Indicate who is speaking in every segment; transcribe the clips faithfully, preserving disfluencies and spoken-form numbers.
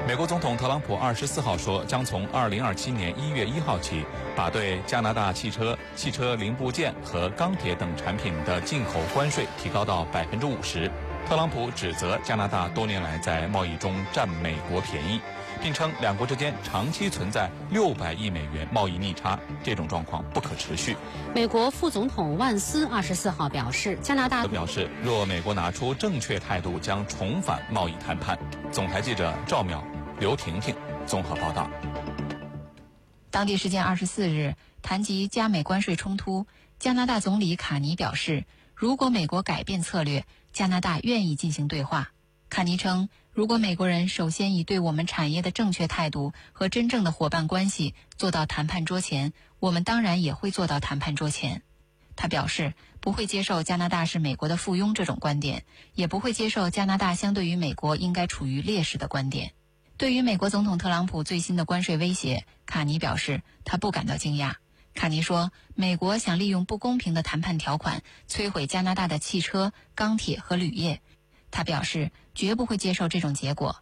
Speaker 1: 美国总统特朗普二十四号说，将从二零二七年一月一号起，把对加拿大汽车、汽车零部件和钢铁等产品的进口关税提高到百分之五十。特朗普指责加拿大多年来在贸易中占美国便宜，并称两国之间长期存在六百亿美元贸易逆差，这种状况不可持续。
Speaker 2: 美国副总统万斯二十四号表示，加拿大
Speaker 1: 表示，若美国拿出正确态度，将重返贸易谈判。总台记者赵淼、刘婷婷综合报道。
Speaker 3: 当地时间二十四日，谈及加美关税冲突，加拿大总理卡尼表示，如果美国改变策略，加拿大愿意进行对话。卡尼称，如果美国人首先以对我们产业的正确态度和真正的伙伴关系做到谈判桌前，我们当然也会做到谈判桌前。他表示，不会接受加拿大是美国的附庸这种观点，也不会接受加拿大相对于美国应该处于劣势的观点。对于美国总统特朗普最新的关税威胁，卡尼表示他不感到惊讶。卡尼说，美国想利用不公平的谈判条款摧毁加拿大的汽车、钢铁和铝业。他表示绝不会接受这种结果。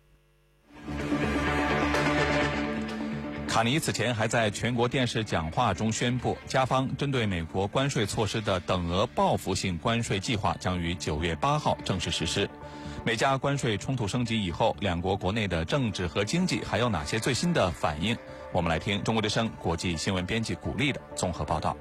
Speaker 1: 卡尼此前还在全国电视讲话中宣布，加方针对美国关税措施的等额报复性关税计划将于九月八号正式实施。美加关税冲突升级以后，两国国内的政治和经济还有哪些最新的反应？我们来听中国之声国际新闻编辑古丽的综合报道。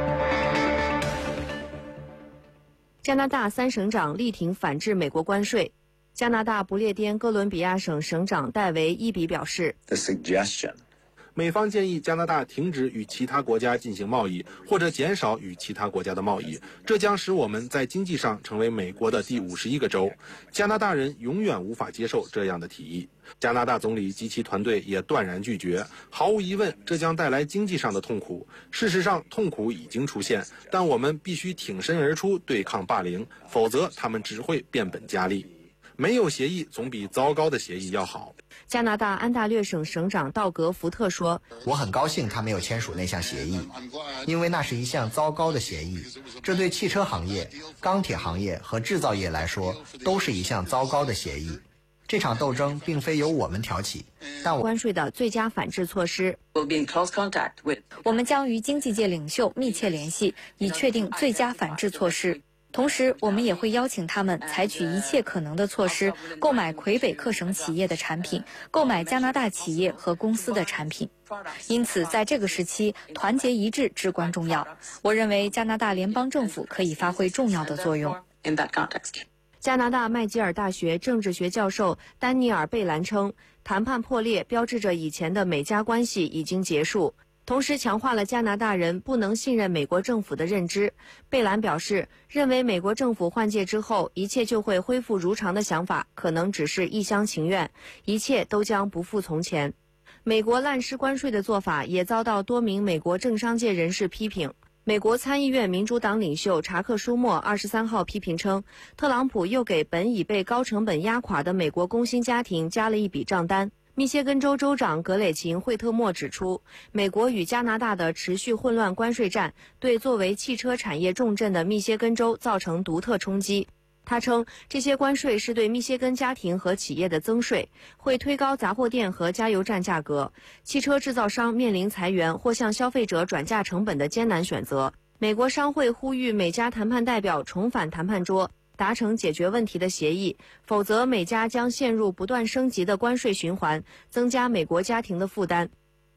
Speaker 4: 加拿大三省长力挺反制美国关税。加拿大不列颠哥伦比亚省省长戴维·伊比表示，
Speaker 5: The suggestion
Speaker 6: 美方建议加拿大停止与其他国家进行贸易，或者减少与其他国家的贸易，这将使我们在经济上成为美国的第五十一个州。加拿大人永远无法接受这样的提议。加拿大总理及其团队也断然拒绝。毫无疑问，这将带来经济上的痛苦。事实上，痛苦已经出现，但我们必须挺身而出对抗霸凌，否则他们只会变本加厉。没有协议总比糟糕的协议要好。
Speaker 4: 加拿大安大略省省长道格·福特说，
Speaker 7: 我很高兴他没有签署那项协议，因为那是一项糟糕的协议，这对汽车行业、钢铁行业和制造业来说都是一项糟糕的协议。这场斗争并非由我们挑起，但我
Speaker 4: 关税的最佳反制措施。
Speaker 8: 我们将与经济界领袖密切联系，以确定最佳反制措施。同时，我们也会邀请他们采取一切可能的措施，购买魁北克省企业的产品，购买加拿大企业和公司的产品。因此，在这个时期，团结一致至关重要。我认为加拿大联邦政府可以发挥重要的作用。
Speaker 4: 加拿大麦吉尔大学政治学教授丹尼尔·贝兰称，谈判破裂标志着以前的美加关系已经结束。同时强化了加拿大人不能信任美国政府的认知。贝兰表示，认为美国政府换届之后一切就会恢复如常的想法可能只是一厢情愿，一切都将不复从前。美国滥施关税的做法也遭到多名美国政商界人士批评。美国参议院民主党领袖查克·舒默二十三号批评称，特朗普又给本已被高成本压垮的美国工薪家庭加了一笔账单。密歇根州州长格雷琴·惠特莫指出，美国与加拿大的持续混乱关税战对作为汽车产业重镇的密歇根州造成独特冲击。他称，这些关税是对密歇根家庭和企业的增税，会推高杂货店和加油站价格。汽车制造商面临裁员或向消费者转嫁成本的艰难选择。美国商会呼吁美加谈判代表重返谈判桌，达成解决问题的协议，否则美加将陷入不断升级的关税循环，增加美国家庭的负担。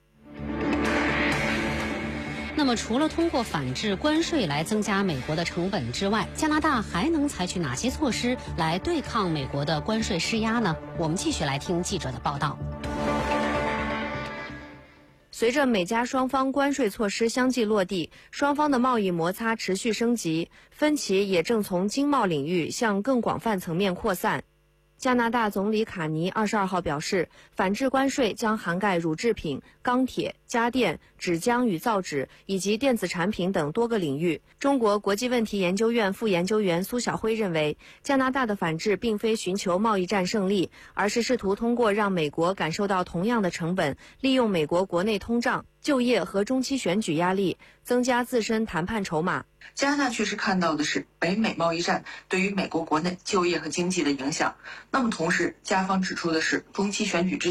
Speaker 2: 那么除了通过反制关税来增加美国的成本之外，加拿大还能采取哪些措施来对抗美国的关税施压呢？我们继续来听记者的报道。
Speaker 4: 随着美加双方关税措施相继落地，双方的贸易摩擦持续升级，分歧也正从经贸领域向更广泛层面扩散。加拿大总理卡尼二十二号表示，反制关税将涵盖乳制品、钢铁、家电、纸浆与造纸以及电子产品等多个领域。中国国际问题研究院副研究员苏晓辉认为，加拿大的反制并非寻求贸易战胜利，而是试图通过让美国感受到同样的成本，利用美国国内通胀、就业和中期选举压力，增加自身谈判筹码。
Speaker 9: 加拿大确实看到的是北美贸易战对于美国国内就业和经济的影响。那么同时，加方指出的是中期选举之